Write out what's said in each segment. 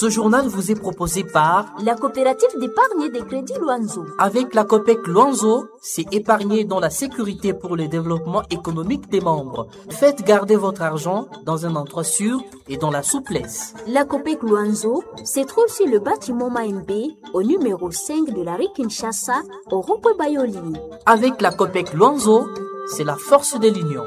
Ce journal vous est proposé par la coopérative d'épargne et de crédit Luanzo. Avec la COPEC Luanzo, c'est épargner dans la sécurité pour le développement économique des membres. Faites garder votre argent dans un endroit sûr et dans la souplesse. La COPEC Luanzo se trouve sur le bâtiment Maembe au numéro 5 de la rue Kinshasa au rond-point Bayoli. Avec la COPEC Luanzo, c'est la force de l'union.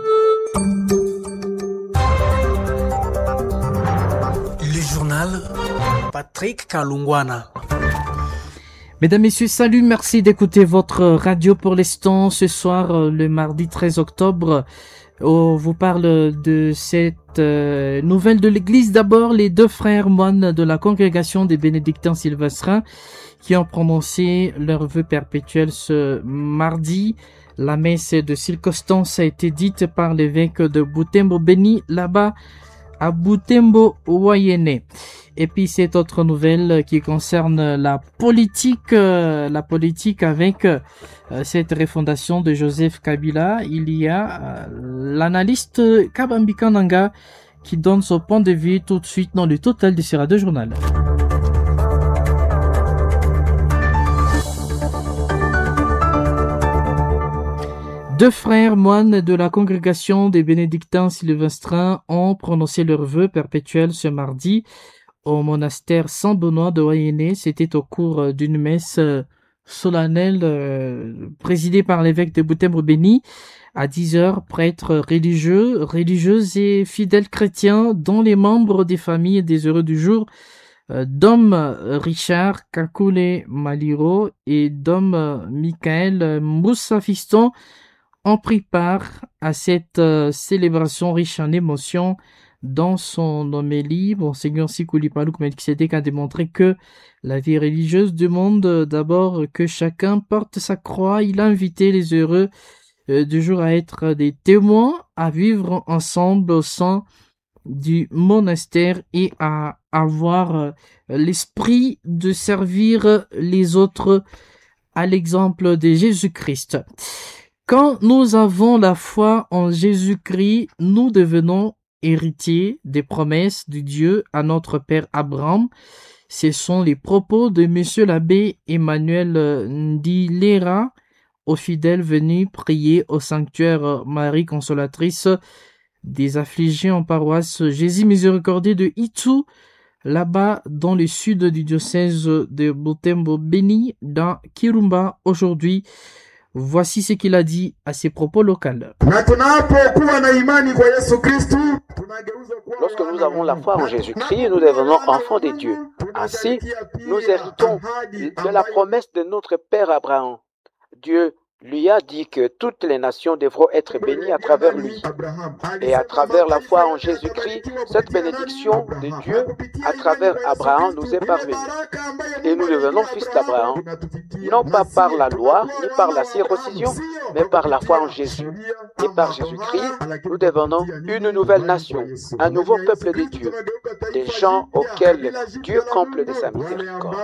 Le journal Patrick Kalungwana. Mesdames, Messieurs, salut, merci d'écouter votre radio pour l'instant. Ce soir, le mardi 13 octobre, on vous parle de cette nouvelle de l'église. D'abord, les deux frères moines de la congrégation des bénédictins sylvestrins qui ont prononcé leur vœu perpétuel ce mardi. La messe de circonstance a été dite par l'évêque de Butembo Béni, là-bas à Butembo Wayene. Et puis cette autre nouvelle qui concerne la politique avec cette refondation de Joseph Kabila. Il y a l'analyste Kabambi Kananga qui donne son point de vue tout de suite dans le total du Sera Journal. Deux frères moines de la congrégation des bénédictins sylvestrins ont prononcé leur vœu perpétuel ce mardi au monastère Saint-Benoît de Wayene. C'était au cours d'une messe solennelle présidée par l'évêque de Butembo Béni. À 10h, prêtres religieux, religieuses et fidèles chrétiens, dont les membres des familles des heureux du jour, Dom Richard Kakule Maliro et Dom Michael Moussa Fiston, ont pris part à cette célébration riche en émotions. Dans son homélie, Monseigneur Sikuli Palouk Melkisedek a démontré que la vie religieuse demande d'abord que chacun porte sa croix. Il a invité les heureux du jour à être des témoins, à vivre ensemble au sein du monastère et à avoir l'esprit de servir les autres à l'exemple de Jésus-Christ. Quand nous avons la foi en Jésus-Christ, nous devenons héritiers des promesses de Dieu à notre père Abraham. Ce sont les propos de Monsieur l'abbé Emmanuel Ndilera aux fidèles venus prier au sanctuaire Marie Consolatrice des affligés en paroisse Jésus Miséricordieux de Itu, là-bas dans le sud du diocèse de Butembo Béni, dans Kirumba aujourd'hui. Voici ce qu'il a dit à ses propos locaux. Lorsque nous avons la foi en Jésus-Christ, nous devenons enfants de Dieu. Ainsi, nous héritons de la promesse de notre Père Abraham. Dieu lui a dit que toutes les nations devront être bénies à travers lui. Et à travers la foi en Jésus-Christ, cette bénédiction de Dieu à travers Abraham nous est parvenue. Et nous devenons fils d'Abraham, non pas par la loi, ni par la circoncision, mais par la foi en Jésus. Et par Jésus-Christ, nous devenons une nouvelle nation, un nouveau peuple de Dieu, des gens auxquels Dieu comble de sa miséricorde.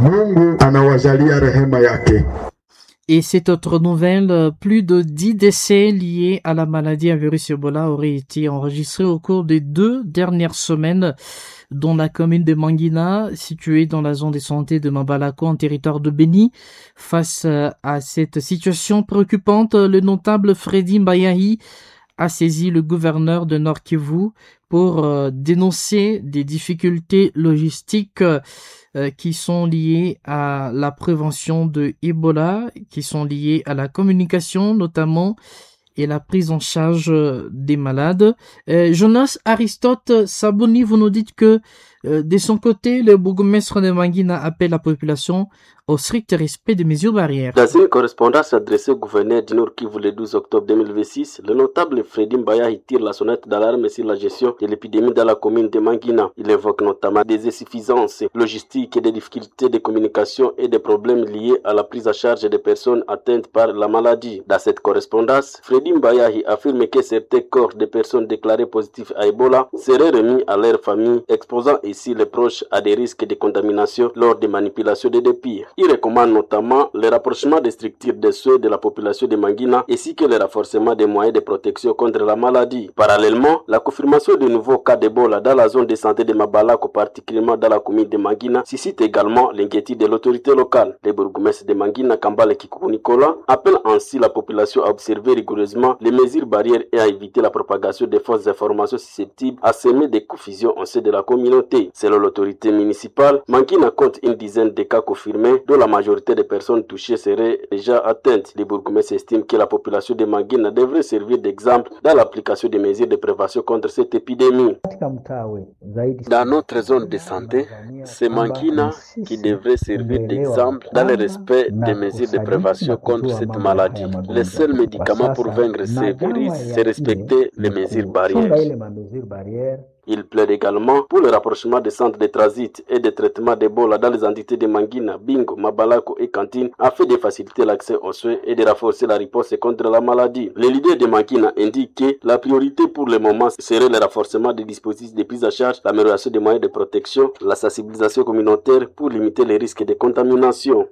Et cette autre nouvelle, plus de 10 décès liés à la maladie à virus Ebola auraient été enregistrés au cours des 2 dernières semaines dans la commune de Mangina, située dans la zone de santé de Mabalako, en territoire de Béni. Face à cette situation préoccupante, le notable Freddy Mbayahi a saisi le gouverneur de Nord Kivu pour dénoncer des difficultés logistiques qui sont liées à la prévention de Ebola, qui sont liées à la communication notamment et la prise en charge des malades. Jonas Aristote Sabouni, vous nous dites que de son côté, le bourgmestre de Mangina appelle la population au strict respect des mesures barrières. Dans une correspondance adressée au gouverneur du Nord Kivu le 12 octobre 2026, le notable Freddy Mbayahi tire la sonnette d'alarme sur la gestion de l'épidémie dans la commune de Mangina. Il évoque notamment des insuffisances logistiques et des difficultés de communication et des problèmes liés à la prise en charge des personnes atteintes par la maladie. Dans cette correspondance, Freddy Mbayahi affirme que certains corps de personnes déclarées positives à Ebola seraient remis à leurs familles, exposant ici les proches à des risques de contamination lors des manipulations des dépires. Il recommande notamment le rapprochement des structures de soins de la population de Mangina ainsi que le renforcement des moyens de protection contre la maladie. Parallèlement, la confirmation de nouveaux cas d'Ebola dans la zone de santé de Mabalako, particulièrement dans la commune de Mangina, suscite également l'inquiétude de l'autorité locale. Le bourgmestre de Mangina, Kambale Kikuku Nicolas, appelle ainsi la population à observer rigoureusement les mesures barrières et à éviter la propagation des fausses informations susceptibles à semer des confusions au sein de la communauté. Selon l'autorité municipale, Mangina compte une dizaine de cas confirmés, dont la majorité des personnes touchées seraient déjà atteintes. Le bourgmestre estime que la population de Mangina devrait servir d'exemple dans l'application des mesures de prévention contre cette épidémie. Dans notre zone de santé, c'est Mangina qui devrait servir d'exemple dans le respect des mesures de prévention contre cette maladie. Le seul médicament pour vaincre ces virus, c'est respecter les mesures barrières. Il plaide également pour le rapprochement des centres de transit et de traitement d'Ebola dans les entités de Mangina, Bingo, Mabalako et Kantine afin de faciliter l'accès aux soins et de renforcer la riposte contre la maladie. Le leader de Mangina indique que la priorité pour le moment serait le renforcement des dispositifs de prise en charge, l'amélioration des moyens de protection, la sensibilisation communautaire pour limiter les risques de contamination.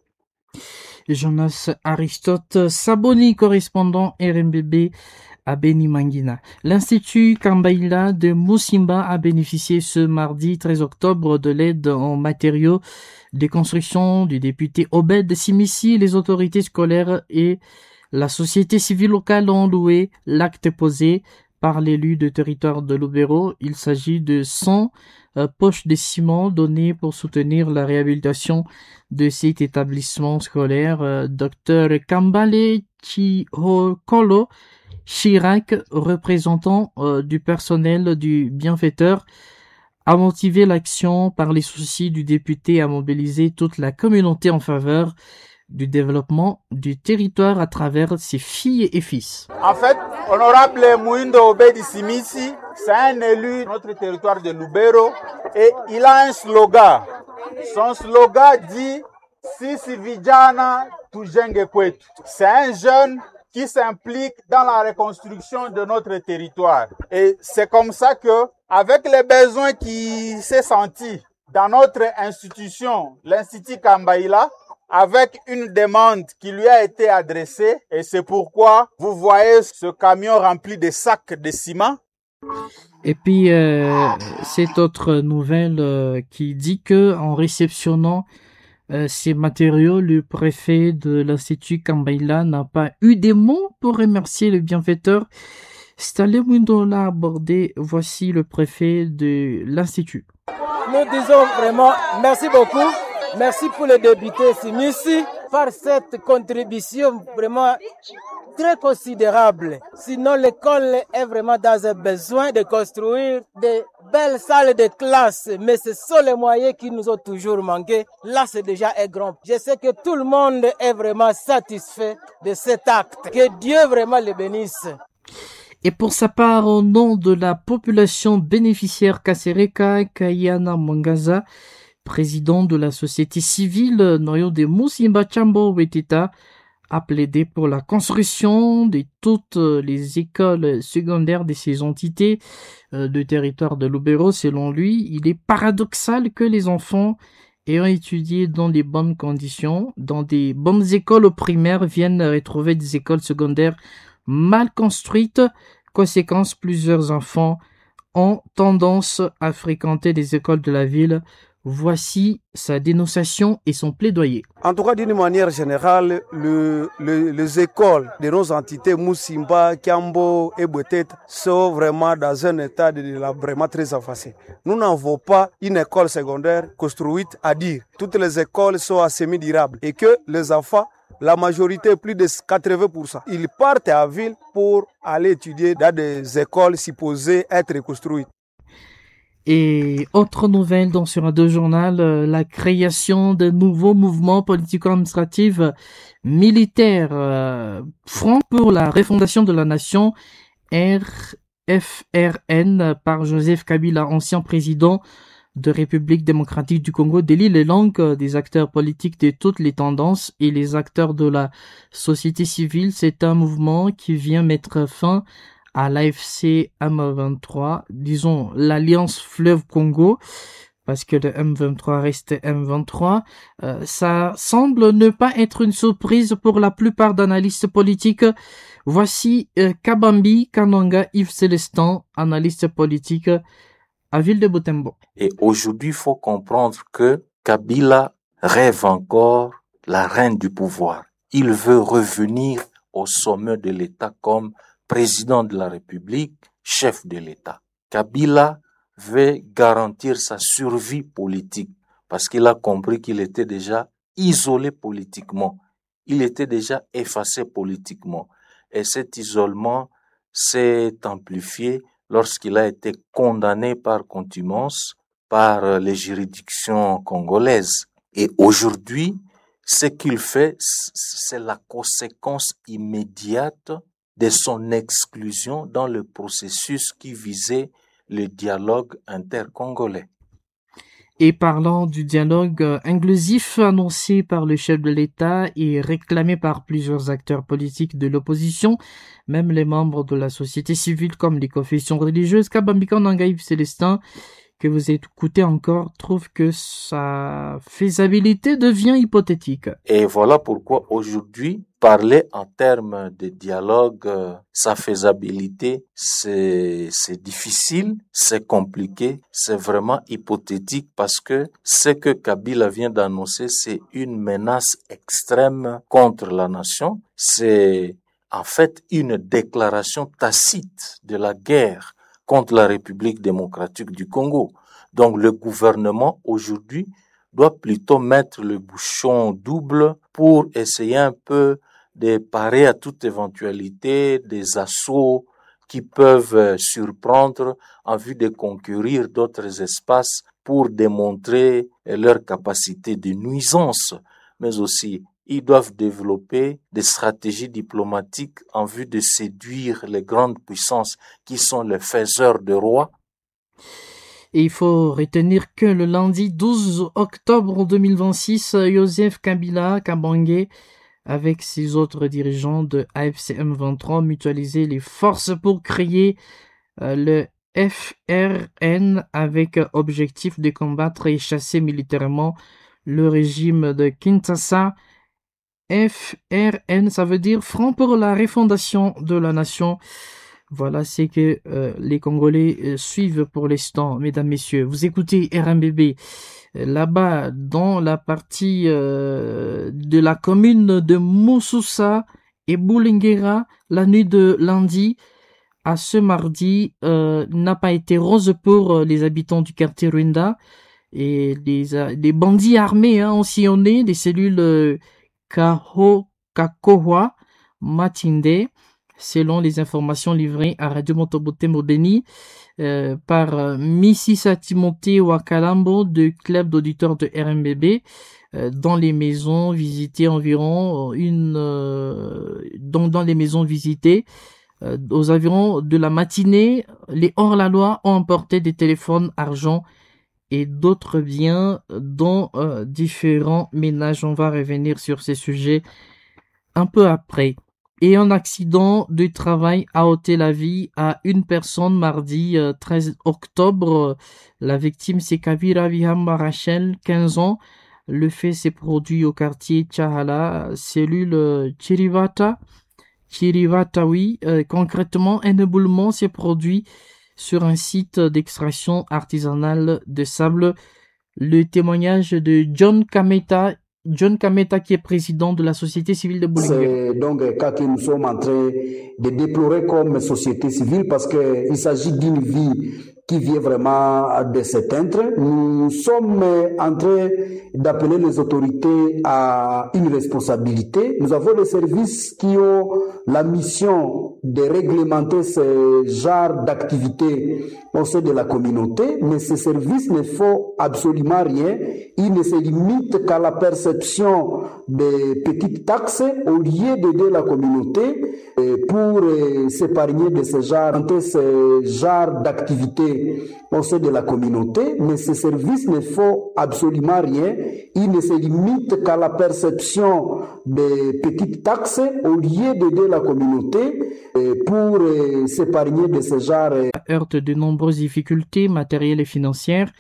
Jonas Aristote Saboni, correspondant RMBB à Beni Mangina. L'Institut Kambaïla de Musimba a bénéficié ce mardi 13 octobre de l'aide en matériaux de construction du député Obed Simissi. Les autorités scolaires et la société civile locale ont loué l'acte posé par l'élu de territoire de Lubero. Il s'agit de 100 poches de ciment données pour soutenir la réhabilitation de cet établissement scolaire. Dr Kambale Chihokolo Chirac, représentant du personnel du bienfaiteur, a motivé l'action par les soucis du député à mobiliser toute la communauté en faveur du développement du territoire à travers ses filles et fils. En fait, honorable Mouindo Obedi Simissi, c'est un élu de notre territoire de Lubero et il a un slogan. Son slogan dit « Sisi vijana tujenge kwetu ». C'est un jeune qui s'implique dans la reconstruction de notre territoire. Et c'est comme ça que, avec les besoins qui s'est senti dans notre institution, l'Institut Kambaïla, avec une demande qui lui a été adressée, et c'est pourquoi vous voyez ce camion rempli de sacs de ciment. Et puis, cette autre nouvelle qui dit que, en réceptionnant ces matériaux, le préfet de l'Institut Kambaïla n'a pas eu des mots pour remercier le bienfaiteur. Stanley Mwindo l'a abordé. Voici le préfet de l'Institut. Nous disons vraiment merci beaucoup. Merci pour le député Simissi par cette contribution vraiment très considérable. Sinon, l'école est vraiment dans un besoin de construire des belles salles de classe. Mais ce sont les moyens qui nous ont toujours manqué. Là, c'est déjà un grand. Je sais que tout le monde est vraiment satisfait de cet acte. Que Dieu vraiment le bénisse. Et pour sa part, au nom de la population bénéficiaire Kasereka Kayana Mwangaza, président de la société civile Noyo de Musimba Chambo Wetita, a plaidé pour la construction de toutes les écoles secondaires de ces entités de territoire de Lubero. Selon lui, il est paradoxal que les enfants ayant étudié dans des bonnes conditions, dans des bonnes écoles primaires, viennent retrouver des écoles secondaires mal construites. Conséquence, plusieurs enfants ont tendance à fréquenter des écoles de la ville. Voici sa dénonciation et son plaidoyer. En tout cas, d'une manière générale, les écoles de nos entités Musimba, Kiambo et Bwetet sont vraiment dans un état vraiment très avancé. Nous n'avons pas une école secondaire construite à dire. Toutes les écoles sont à semi-durables et que les enfants, la majorité, plus de 80%, ils partent à ville pour aller étudier dans des écoles supposées être construites. Et autre nouvelle dans sur un deux journal, la création de nouveaux mouvements politico-administratifs militaires, Front pour la refondation de la nation, RFRN, par Joseph Kabila, ancien président de République démocratique du Congo, délie les langues des acteurs politiques de toutes les tendances et les acteurs de la société civile. C'est un mouvement qui vient mettre fin à l'AFC M23, disons l'Alliance Fleuve Congo, parce que le M23 reste M23. Ça semble ne pas être une surprise pour la plupart d'analystes politiques. Voici Kabambi Kananga Yves Célestin, analyste politique à Ville de Butembo. Et aujourd'hui, il faut comprendre que Kabila rêve encore la reine du pouvoir. Il veut revenir au sommet de l'État comme président de la République, chef de l'État. Kabila veut garantir sa survie politique parce qu'il a compris qu'il était déjà isolé politiquement. Il était déjà effacé politiquement. Et cet isolement s'est amplifié lorsqu'il a été condamné par contumace par les juridictions congolaises. Et aujourd'hui, ce qu'il fait, c'est la conséquence immédiate de son exclusion dans le processus qui visait le dialogue intercongolais. Et parlant du dialogue inclusif annoncé par le chef de l'État et réclamé par plusieurs acteurs politiques de l'opposition, même les membres de la société civile comme les confessions religieuses, Kabambi Kananga Yves Célestin, que vous écoutez encore, trouve que sa faisabilité devient hypothétique. Et voilà pourquoi aujourd'hui, parler en termes de dialogue, sa faisabilité, c'est difficile, c'est compliqué, c'est vraiment hypothétique parce que ce que Kabila vient d'annoncer, c'est une menace extrême contre la nation. C'est en fait une déclaration tacite de la guerre contre la République démocratique du Congo. Donc le gouvernement aujourd'hui doit plutôt mettre le bouchon double pour essayer un peu de parer à toute éventualité des assauts qui peuvent surprendre en vue de conquérir d'autres espaces pour démontrer leur capacité de nuisance, mais aussi ils doivent développer des stratégies diplomatiques en vue de séduire les grandes puissances qui sont les faiseurs de rois. Et il faut retenir que le lundi 12 octobre 2026, Joseph Kabila Kabange, avec ses autres dirigeants de AFC M23, mutualisaient les forces pour créer le FRN avec objectif de combattre et chasser militairement le régime de Kinshasa. FRN, ça veut dire Front pour la refondation de la nation. Voilà ce que les Congolais suivent pour l'instant, mesdames, messieurs. Vous écoutez RMBB. Là-bas, dans la partie de la commune de Moussoussa et Boulingera, la nuit de lundi à ce mardi n'a pas été rose pour les habitants du quartier Rwanda. Et des bandits armés ont sillonné les cellules Kakohwa Matinde, selon les informations livrées à Radio Motobutembo Beni par Mississa Timothée Wakalambo du club d'auditeurs de RMBB. Dans les maisons visitées environ dans les maisons visitées aux environs de la matinée, les hors-la-loi ont emporté des téléphones, argent et d'autres biens dont différents ménages. On va revenir sur ces sujets un peu après. Et un accident de travail a ôté la vie à une personne mardi 13 octobre. La victime, c'est Kavira Vihamba Rachel, 15 ans. Le fait s'est produit au quartier Tchahala, cellule Chirivata, oui. Concrètement, un éboulement s'est produit sur un site d'extraction artisanale de sable. Le témoignage de John Kameta, qui est président de la société civile de Boulingera. C'est donc un cas que nous sommes en train de déplorer comme société civile parce qu'il s'agit d'une vie qui vient vraiment de s'éteindre. Nous sommes en train d'appeler les autorités à une responsabilité. Nous avons des services qui ont la mission de réglementer ce genre d'activité au sein de la communauté, mais ces services ne font absolument rien. Ils ne se limitent qu'à la perception des petites taxes au lieu d'aider la communauté pour s'épargner de ce genre d'activité au sein de la communauté, mais ces services ne font absolument rien. Ils ne se limitent qu'à la perception des petites taxes au lieu d'aider la communauté pour s'épargner de ce genre. Heurte de nombreuses difficultés matérielles et financières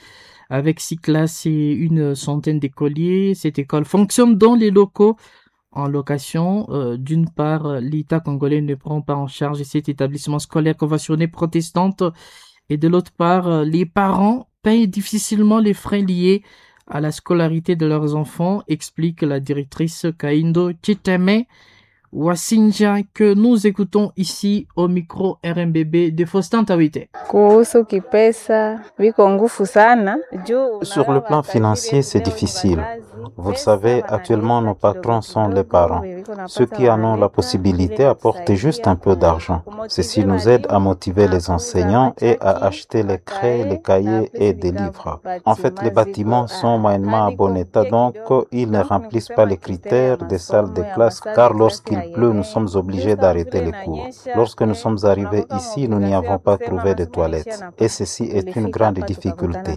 avec 6 classes et une centaine d'écoliers. Cette école fonctionne dans les locaux en location. D'une part, l'État congolais ne prend pas en charge cet établissement scolaire conventionné protestante, et de l'autre part, les parents payent difficilement les frais liés à la scolarité de leurs enfants, explique la directrice Kaindo Chiteme Wasinja, que nous écoutons ici au micro RMBB de Faustin Tawite. Sur le plan financier, c'est difficile. Vous le savez, actuellement, nos patrons sont les parents. Ceux qui en ont la possibilité apportent juste un peu d'argent. Ceci nous aide à motiver les enseignants et à acheter les craies, les cahiers et des livres. En fait, les bâtiments sont moyennement à bon état, donc ils ne remplissent pas les critères des salles de classe, car lorsqu'il pleut, nous sommes obligés d'arrêter les cours. Lorsque nous sommes arrivés ici, nous n'y avons pas trouvé de toilettes. Et ceci est une grande difficulté.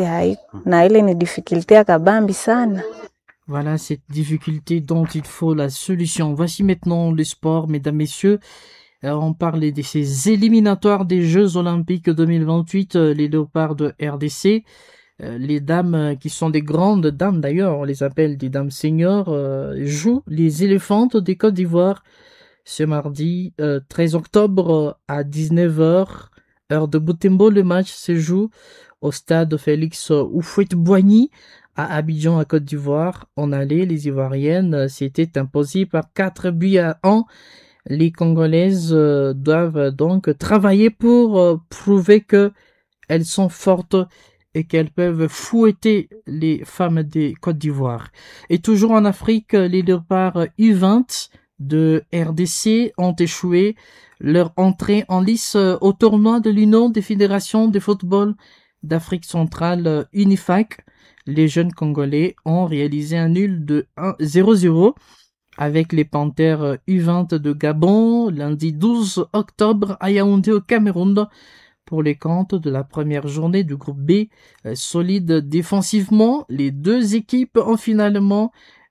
Voilà cette difficulté dont il faut la solution. Voici maintenant le sport, mesdames, messieurs. On parle de ces éliminatoires des Jeux Olympiques 2028, les léopards de RDC. Les dames, qui sont des grandes dames d'ailleurs, on les appelle des dames seniors, jouent les éléphantes des Côte d'Ivoire ce mardi 13 octobre à 19h, heure de Butembo. Le match se joue au stade Félix Houphouët-Boigny à Abidjan, à Côte d'Ivoire. En allée, les Ivoiriennes s'étaient imposées par 4-1. Les Congolaises doivent donc travailler pour prouver que elles sont fortes et qu'elles peuvent fouetter les femmes des Côte d'Ivoire. Et toujours en Afrique, les léopards U20 de RDC ont échoué leur entrée en lice au tournoi de l'Union des fédérations de football d'Afrique centrale, UNIFAC. Les jeunes Congolais ont réalisé un nul de 0-0 avec les Panthères U20 de Gabon lundi 12 octobre à Yaoundé au Cameroun pour les comptes de la première journée du groupe B. Solide défensivement, les deux équipes ont finalement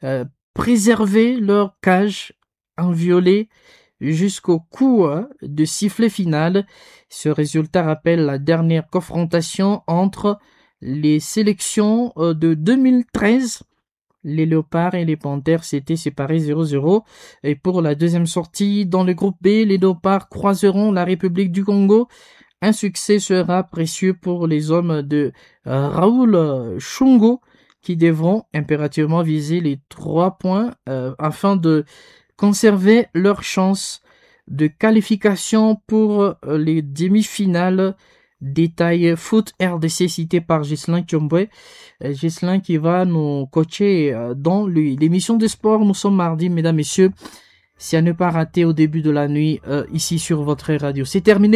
préservé leur cage inviolée jusqu'au coup de sifflet final. Ce résultat rappelle la dernière confrontation entre les sélections de 2013. Les Léopards et les Panthères s'étaient séparés 0-0. Et pour la deuxième sortie dans le groupe B, les Léopards croiseront la République du Congo. Un succès sera précieux pour les hommes de Raoul Chungo, qui devront impérativement viser les 3 points afin de conserver leur chance de qualification pour les demi-finales. Détail foot RDC cité par Ghislain Tchombwe. Ghislain qui va nous coacher dans l'émission de sport. Nous sommes mardi, mesdames, messieurs. Si à ne pas rater au début de la nuit ici sur votre radio. C'est terminé.